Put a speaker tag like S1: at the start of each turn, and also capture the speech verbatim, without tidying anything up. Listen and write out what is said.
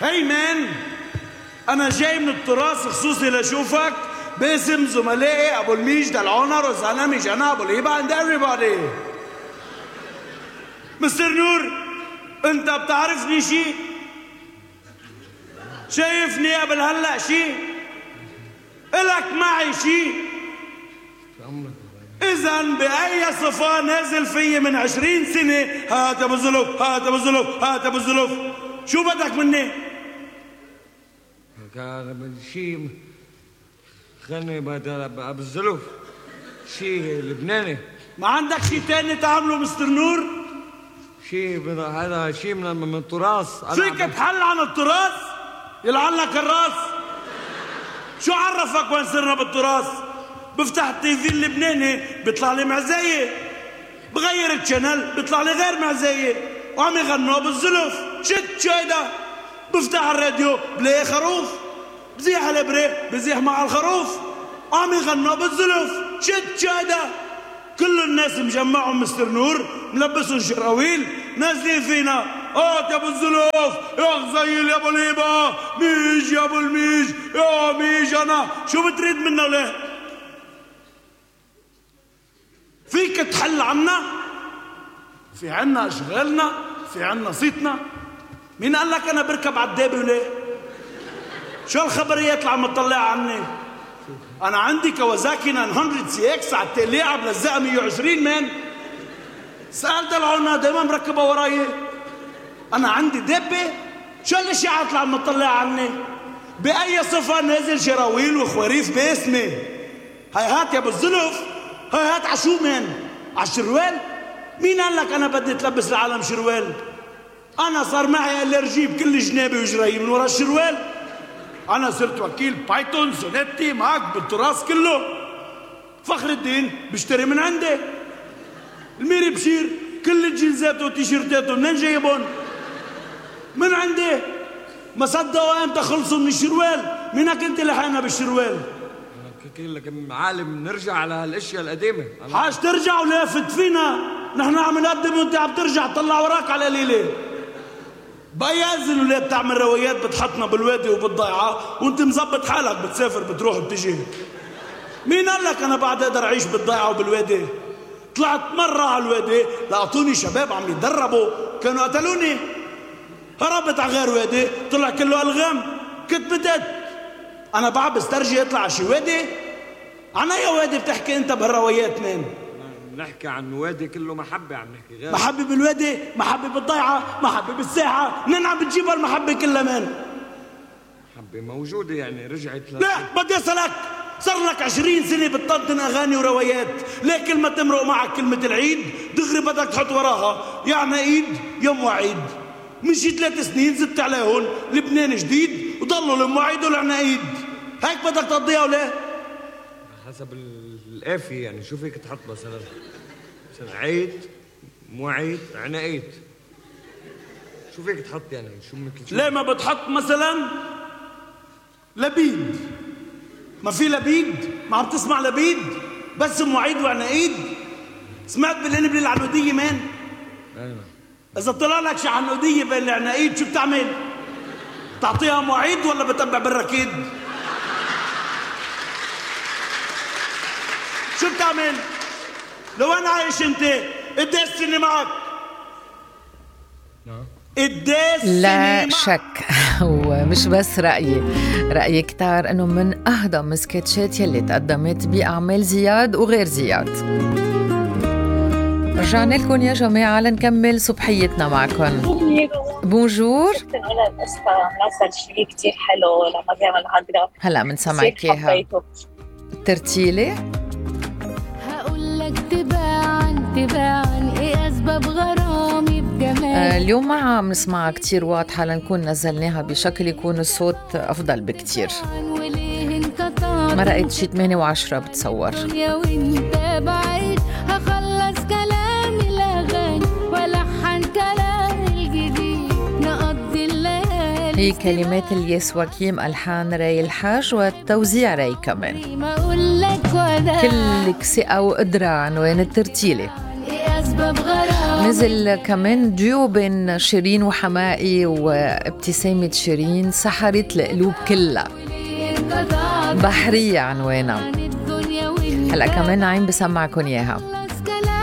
S1: هي مان، أنا جاي من التراث خصوصي لشوفك باسم زملائي أبو الميج دلعونر وزلمي جنى أبو الهيبة and everybody. مستر نور، أنت بتعرفني شي؟ شايفني قبل هلأ شي؟ إلك معي شي؟ إذن بأي صفة نازل فيي من عشرين سنة؟ هات أبو الزلف، هات أبو الزلف، هات أبو الزلف. شو بدك مني؟
S2: كان شي خلني أبو الزلف شي لبناني.
S1: ما عندك شي تاني تعمله مستر نور؟
S2: شي هذا شي من من التراث.
S1: فيك تحل عن التراث؟ يلعن لك الراس. شو عرفك وين صرنا بالتراث؟ بفتح التيفي اللبناني بيطلع لي معزاية، بغير الشانل بيطلع لي غير معزاية وعم يغنوا بالزلف. شت شو هيدا؟ بفتح الراديو بلاقي خروف، بزيح الابريق بزيح مع الخروف وعم يغنوا بالزلف. شت شو هيدا؟ كل الناس مجمعهم مستر نور ملبسهم شراويل نازلين فينا. هات يا ابو الزلوف، يا غزيل يا ابو الهيبه، ميج يا ابو الميج، يا ميج انا. شو بتريد منا ليه؟ فيك تحل عنا؟ في عنا اشغالنا، في عنا صيتنا. مين قال لك انا بركب عالدابه وليه؟ شو الخبريات اللي عم تطلع عني؟ انا عندي كوازاكي تسعمية سي اكس على التقليعه بلزقها مية وعشرين مان. سأل دلعونا دايما مركبها وراي. انا عندي دبه. شو الاشاعات اللي عم تطلع عني؟ باي صفه نازل شراويل وخواريف باسمي؟ هاي هات يا ابو الزلف، هاي هات عشو مان؟ عالشروال؟ مين قال لك انا بدي اتلبس العالم شروال؟ انا صار معي الرجي بكل جنابي وجري من ورا الشروال. أنا صرت وكيل بايثون سونيتي معك بالتراث كله. فخر الدين بشتري من عندي. الميري بشير كل الجينزات والتيشيرتات منين جايبون؟ من عندي. ما صدقوا امتى خلصوا من الشروال. مينك انت لحقنا بالشروال؟
S2: انا لك معالم نرجع على هالاشياء القديمه.
S1: حاج ترجع ولافت فينا. نحن عم نقدم وانت عم ترجع طلع وراك على القليله. بيازن ولا بتعمل روايات بتحطنا بالوادي وبالضيعة وانت مزبط حالك بتسافر بتروح بتجي. مين قال لك انا بعد اقدر اعيش بالضيعة وبالوادي؟ طلعت مرة على الوادي لقطوني شباب عم يتدربوا كانوا قتلوني. هربت على غير وادي طلع كله الغام كنت بدت. انا بعد بسترجي اطلع على شي وادي. عن اي وادي بتحكي انت بهالروايات مان؟
S2: نحكي عن وادي كله محبة. عم نحكي غير
S1: محبة بالوادي، محبة بالضيعة، محبة بالساحة. منين عم بتجيب هالمحبة كلها مان؟
S2: محبة موجودة يعني رجعت ل...
S1: لا بدي اسألك، صار لك عشرين سنة بتطنطن أغاني وروايات، ليه كل ما تمرق معك كلمة العيد دغري بدك تحط وراها يا عنايد يا مواعيد؟ من شي ثلاث سنين زدت عليهم لبنان جديد وضلوا المواعيد والعنايد. هيك بدك تقضيها ولا؟
S2: حسب القافية يعني. شو فيك تحط مثلا؟ مثلا عيد، مواعيد، عنايد. شو فيك تحط يعني؟ شو مثل شو؟
S1: ليه ما بتحط مثلا لبيد؟ ما في لبيد؟ ما عم تسمع لبيد؟ بس مواعيد وعنايد. سمعت بالانبلي العنودية مان؟
S2: ايوه.
S1: اذا طلع لك شي عنودية بين العنايد شو بتعمل؟ تعطيها مواعيد ولا بتبع بالركيد؟ شو بتعمل؟ لو انا عايش انت قديش سنة معك؟ قديش
S3: لا شك. ومش بس رأيي، رأيي كتار انه من اهضم سكتشات يلي تقدمت باعمال زياد وغير زياد. رجعنا لكم يا جماعة لنكمل صبحيتنا معكم. بونجور.
S4: انا نزل شيء كتير حلو لما بيعمل عذرة.
S3: هلا منسمعك اياها ترتيلي.
S5: تباعا تباعا ايه اسباب غرامي بجمال.
S3: آه اليوم ما عم نسمعها كتير واضحة لنكون نزلناها بشكل يكون الصوت افضل بكتير. مرقت شي ثمانية وعشرة بتصور.
S5: يا وانت بعيد هخلص كلامي الاغاني ولحن كلامي الجديد نقضي الليالي.
S3: هي كلمات الياس وكيم، الحان راي الحاج والتوزيع راي كمان. كلك ثقة وقدرة عنوان الترتيلة.
S5: سبب غرام.
S3: نزل كمان ديو بين شيرين وحمائي وابتسامة شيرين سحرت القلوب كلها، بحرية عنوانها. هلأ كمان نعيم بسمعكن إياها.